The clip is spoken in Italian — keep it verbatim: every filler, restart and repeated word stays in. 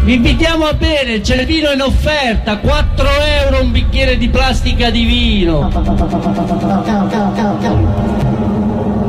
Vi invitiamo a bere, c'è il vino in offerta, quattro euro un bicchiere di plastica di vino.